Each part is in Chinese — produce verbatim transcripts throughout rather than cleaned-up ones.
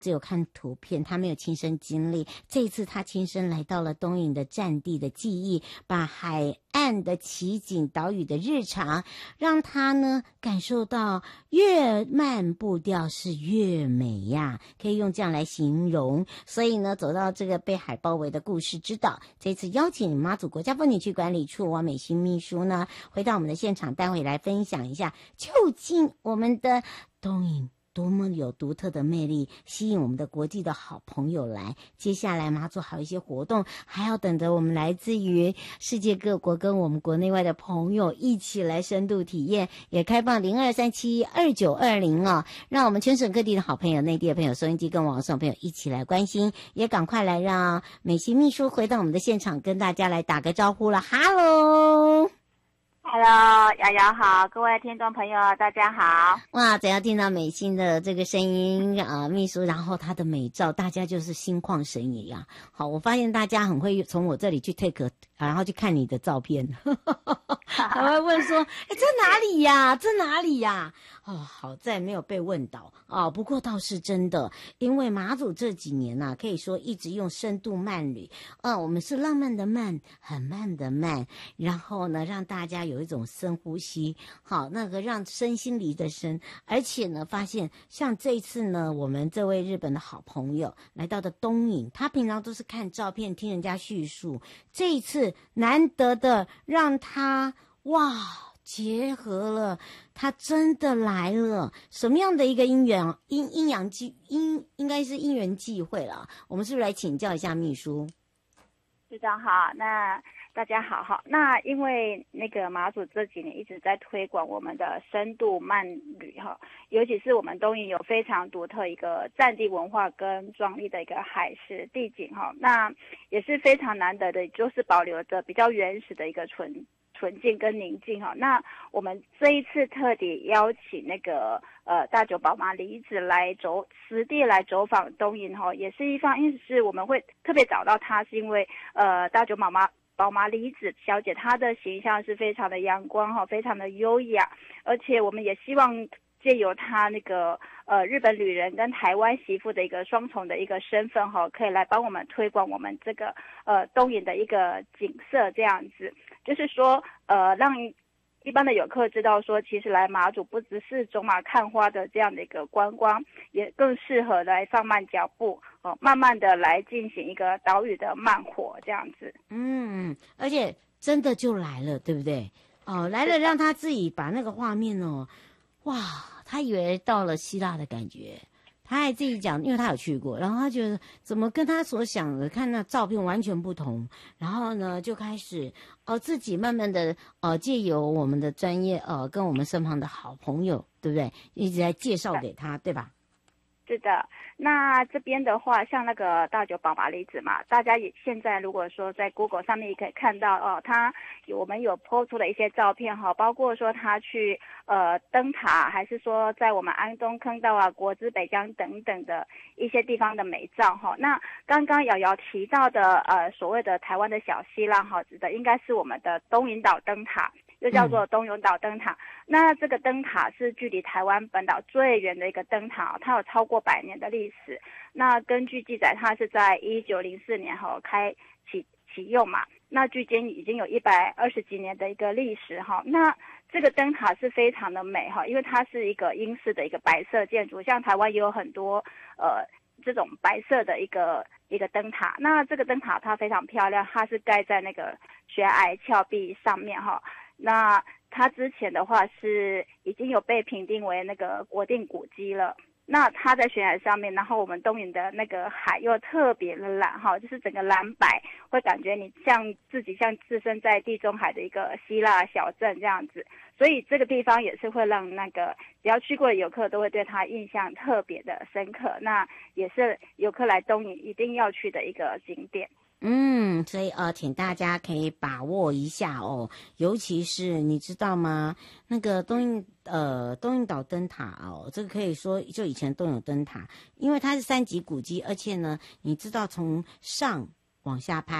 只有看图片，他没有亲身经历。这一次他亲身来到了东引的战地的记忆，把海岸的奇景、岛屿的日常，让他呢感受到越慢步调是越美呀，可以用这样来形容。所以呢，走到这个被海包围的故事之岛，这次邀请妈祖国家风景区管理处王美心秘书呢，回到我们的现场，待会来分享一下，究竟我们的东引多么有独特的魅力，吸引我们的国际的好朋友来。接下来马祖还有一些活动，还要等着我们来自于世界各国跟我们国内外的朋友一起来深度体验，也开放零二三七二九二零哦，让我们全省各地的好朋友、内地的朋友、收音机跟网上朋友一起来关心，也赶快来让美心秘书回到我们的现场，跟大家来打个招呼了。Hello。 Hello， 瑶瑶好，各位听众朋友大家好。 哇，只要听到美心的这个声音啊、呃，秘书，然后她的美照，大家就是心旷神怡啊。好，我发现大家很会从我这里去 take， 然后去看你的照片，还会问说，哎，这哪里呀？这哪里呀？哦，好在没有被问到哦。不过倒是真的，因为马祖这几年呐、啊，可以说一直用深度慢旅，啊、呃，我们是浪漫的慢，很慢的慢，然后呢，让大家有一种深呼吸，好，那个让身心离得深，而且呢，发现像这一次呢，我们这位日本的好朋友来到的东引，他平常都是看照片，听人家叙述，这一次难得的让他哇。结合了，他真的来了，什么样的一个因缘因阴阳际因应该是因缘际会了。我们是不是来请教一下秘书？ 局长好，那大家好哈。那因为那个马祖这几年一直在推广我们的深度慢旅哈，尤其是我们东引有非常独特一个战地文化跟壮丽的一个海蚀地景哈，那也是非常难得的，就是保留着比较原始的一个纯。纯净跟宁静哈，那我们这一次特地邀请那个呃大久保麻里子来走实地来走访东引哈，也是一方面是我们会特别找到他，是因为呃大久保麻保麻里子小姐她的形象是非常的阳光哈，非常的优雅，而且我们也希望借由她那个呃日本旅人跟台湾媳妇的一个双重的一个身份哈，可以来帮我们推广我们这个呃东引的一个景色这样子。就是说，呃，让一般的游客知道说，其实来马祖不只是走马看花的这样的一个观光，也更适合来放慢脚步，哦、呃，慢慢的来进行一个岛屿的慢活这样子。 嗯，而且真的就来了，对不对？哦，来了，让他自己把那个画面哦，哇，他以为到了希腊的感觉。他还自己讲，因为他有去过，然后他觉得怎么跟他所想的看那照片完全不同，然后呢就开始呃自己慢慢的呃借由我们的专业呃跟我们身旁的好朋友，对不对？一直在介绍给他，对吧？ 是的，那这边的话，像那个大久保麻里子嘛，大家也现在如果说在 Google 上面也可以看到哦，他有我们有 po 出了一些照片哈，包括说他去呃灯塔，还是说在我们安东坑道啊、国之北江等等的一些地方的美照哈。那刚刚瑶瑶提到的呃所谓的台湾的小希腊哈，指的应该是我们的东引岛灯塔。又叫做东引岛灯塔、嗯、那这个灯塔是距离台湾本岛最远的一个灯塔，它有超过百年的历史。那根据记载，它是在一九零四年后开启启用嘛，那距今已经有一百二十几年的一个历史哈。那这个灯塔是非常的美哈，因为它是一个英式的一个白色建筑，像台湾也有很多呃这种白色的一个一个灯塔。那这个灯塔它非常漂亮，它是盖在那个悬崖峭壁上面哈。那它之前的话是已经有被评定为那个国定古迹了。那它在悬崖上面，然后我们东引的那个海又特别的蓝哈，就是整个蓝白，会感觉你像自己像置身在地中海的一个希腊小镇这样子。所以这个地方也是会让那个只要去过的游客都会对它印象特别的深刻。那也是游客来东引一定要去的一个景点。 嗯，所以呃，请大家可以把握一下哦，尤其是你知道吗？那个东引呃东引岛灯塔哦，这个可以说就以前都有灯塔，因为它是三级古迹，而且呢，你知道从上往下拍，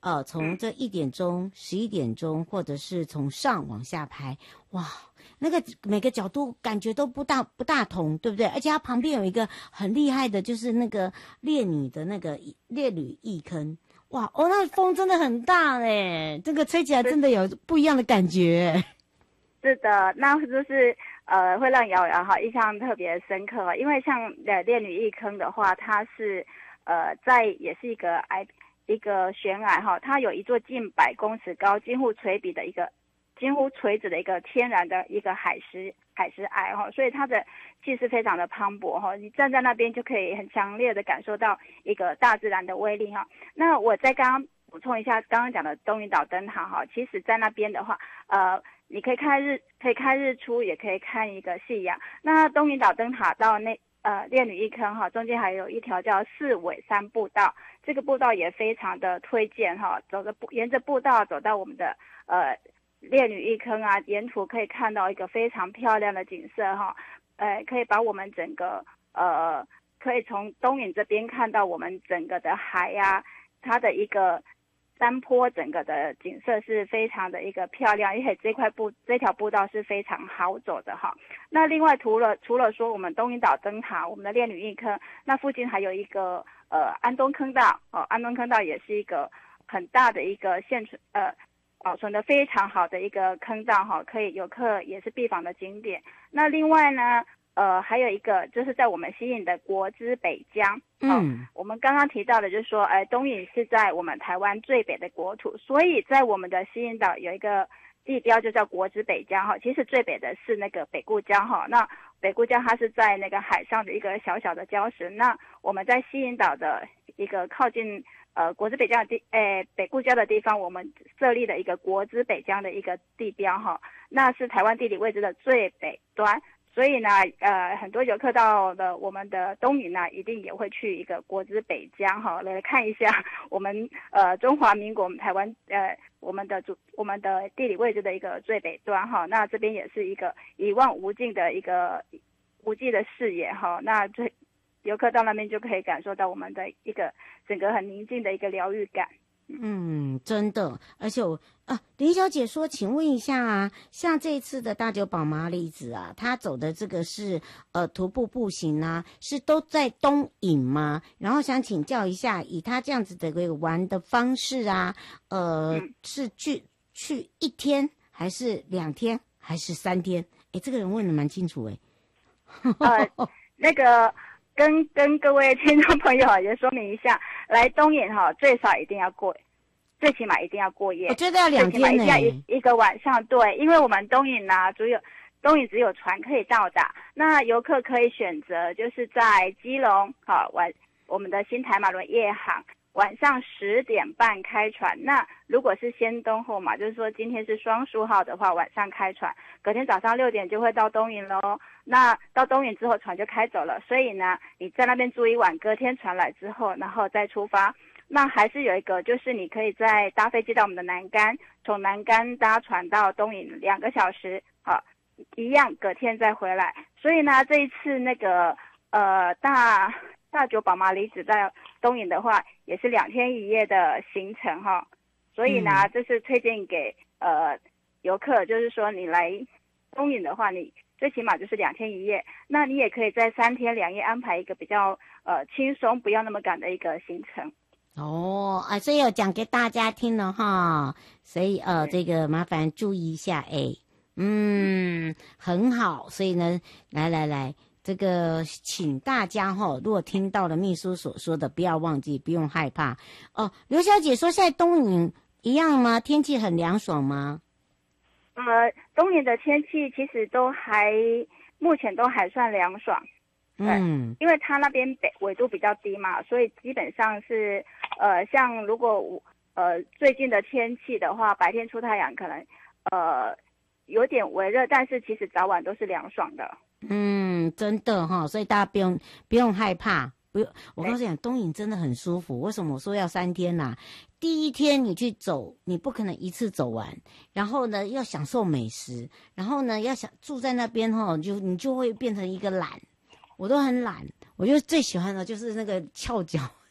呃，从这一点钟、十一点钟，或者是从上往下拍，哇，那个每个角度感觉都不大不大同，对不对？而且它旁边有一个很厉害的，就是那个烈女的那个烈女翊坑，哇，哦，那风真的很大嘞，这个吹起来真的有不一样的感觉。 是的，那就是呃，会让瑶瑶哈印象特别深刻，因为像呃烈女翊坑的话，它是呃在也是一个崖一个悬崖哈，它有一座近百公尺高、几乎垂笔的一个几乎垂直的一个天然的一个海石海石崖哈，所以它的气势非常的磅礴哈，你站在那边就可以很强烈的感受到一个大自然的威力哈。那我在刚刚补充一下刚刚讲的东引岛灯塔哈，其实在那边的话，呃。你可以看日，可以看日出，也可以看一个夕阳。那东引岛灯塔到那呃烈女翊坑哈，中间还有一条叫四尾山步道，这个步道也非常的推荐哈。走着步沿着步道走到我们的呃烈女翊坑啊，沿途可以看到一个非常漂亮的景色哈。呃，可以把我们整个呃，可以从东引这边看到我们整个的海呀、啊，它的一个。山坡整个的景色是非常的一个漂亮，而且这块步这条步道是非常好走的哈。那另外除了除了说我们东引岛灯塔，我们的烈女翊坑，那附近还有一个呃安东坑道哦，安东坑道也是一个很大的一个现存呃保存的非常好的一个坑道哈，可以游客也是必访的景点。那另外呢？呃，还有一个就是在我们西引的国之北疆，嗯、哦，我们刚刚提到的就是说，哎，东引是在我们台湾最北的国土，所以在我们的西引岛有一个地标就叫国之北疆哈。其实最北的是那个北固礁哈，那北固礁它是在那个海上的一个小小的礁石，那我们在西引岛的一个靠近呃国之北疆的地，哎北固礁的地方，我们设立了一个国之北疆的一个地标哈，那是台湾地理位置的最北端。所以呢，呃，很多游客到了我们的东引呢，一定也会去一个国之北疆哈，来看一下我们呃中华民国我们台湾呃我们的主我们的地理位置的一个最北端哈。那这边也是一个一望无尽的一个无际的视野哈。那这游客到那边就可以感受到我们的一个整个很宁静的一个疗愈感。 嗯，真的，而且我啊，林小姐说，请问一下啊，像这一次的大久保麻里子啊，他走的这个是呃徒步步行啊，是都在东引吗？然后想请教一下，以他这样子的一个玩的方式啊，呃，嗯、是去去一天还是两天还是三天？哎，这个人问的蛮清楚哎。 呃，那个。跟跟各位听众朋友也说明一下，来东引哈，最少一定要过，最起码一定要过夜。 我觉得要两天呢、 欸，一定要一一个晚上。对，因为我们东引啊，只有东引只有船可以到达，那游客可以选择就是在基隆，好晚我们的新台马轮夜航，晚上十点半开船。那如果是先东后嘛，就是说今天是双数号的话，晚上开船，隔天早上六点就会到东引咯。那到东引之后船就开走了，所以呢你在那边住一晚，隔天船来之后然后再出发。那还是有一个就是你可以再搭飞机到我们的南竿，从南竿搭船到东引两个小时，好，一样隔天再回来。所以呢这一次那个呃大大久保麻里子在东引的话也是两天一夜的行程哈。所以呢、嗯、这是推荐给呃游客，就是说你来东引的话你最起码就是两天一夜，那你也可以在三天两夜安排一个比较呃轻松不要那么赶的一个行程。 哦啊，所以有讲给大家听了哈，所以呃这个麻烦注意一下哎，嗯很好，所以呢来来来这个请大家哈，如果听到了秘书所说的不要忘记，不用害怕哦。刘小姐说现在东引一样吗？天气很凉爽吗？ 呃，东引的天气其实都还目前都还算凉爽，嗯，因为它那边北纬度比较低嘛，所以基本上是呃，像如果呃最近的天气的话，白天出太阳可能呃有点微热，但是其实早晚都是凉爽的。 嗯，真的哈，所以大家不用不用害怕。不用，我告诉你，东引真的很舒服。为什么我说要三天呐、啊？第一天你去走，你不可能一次走完，然后呢要享受美食，然后呢要想住在那边哈，就你就会变成一个懒。我都很懒，我就最喜欢的就是那个翘脚，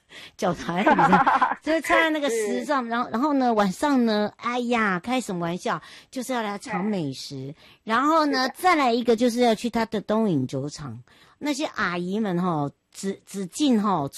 脚抬很长，就是插在那个石上，然后然后呢晚上呢，哎呀，开什么玩笑，就是要来尝美食，然后呢再来一个就是要去他的东引酒厂，那些阿姨们哈、哦，只只进哈、哦。